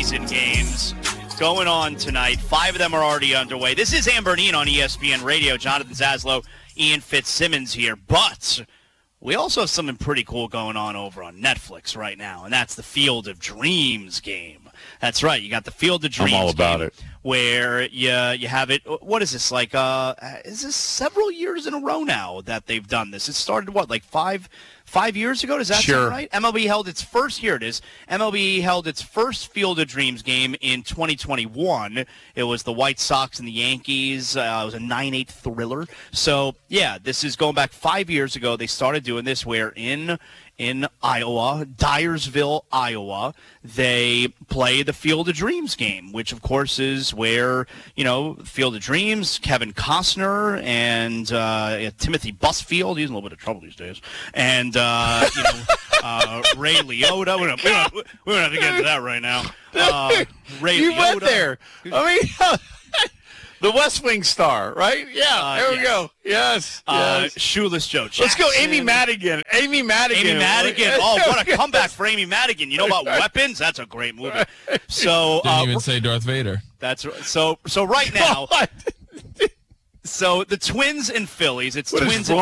preseason games going on tonight. 5 of them are already underway. This is Amber and Ian on ESPN Radio. Jonathan Zaslow, Ian Fitzsimmons here. But we also have something pretty cool going on over on Netflix right now, and that's the Field of Dreams game. That's right. You got the Field of Dreams I'm all about game, it. where you have it. What is this, like, is this several years in a row now that they've done this? It started, what, like five years ago? Does that sound right? MLB held its first, here it is, MLB held its first Field of Dreams game in 2021. It was the White Sox and the Yankees. It was a 9-8 thriller. So, yeah, this is going back 5 years ago. They started doing this where in Iowa, Dyersville, Iowa, they play the Field of Dreams game, which, of course, is where, Field of Dreams, Kevin Costner, and Timothy Busfield, he's in a little bit of trouble these days, and, Ray Liotta. We don't have to get into that right now. Ray You Liotta. went there. I mean, the West Wing star, right? Yeah, there we go. Yes. Shoeless Joe Jackson. Let's go Amy Madigan. Amy Madigan. Oh, what a comeback for Amy Madigan. You know about Weapons? That's a great movie. So Didn't even say Darth Vader. That's so right now. So the Twins and Phillies. It's What is Twins and